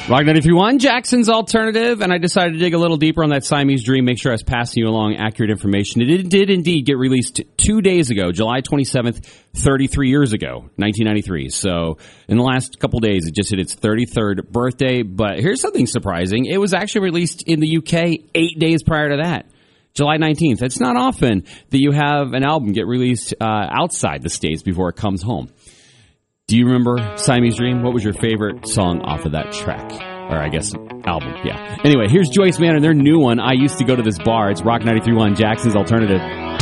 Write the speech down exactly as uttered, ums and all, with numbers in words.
Rock ninety-three point one, Jackson's Alternative, and I decided to dig a little deeper on that Siamese Dream, make sure I was passing you along accurate information. It did, did indeed get released two days ago, July twenty-seventh, thirty-three years ago, nineteen ninety-three. So in the last couple days, it just hit its thirty-third birthday. But here's something surprising. It was actually released in the U K eight days prior to that. July nineteenth. It's not often that you have an album get released uh, outside the States before it comes home. Do you remember Siamese Dream? What was your favorite song off of that track? Or I guess album, yeah. Anyway, here's Joyce Manor and their new one, I Used to Go to This Bar. It's Rock ninety-three point one, Jackson's Alternative.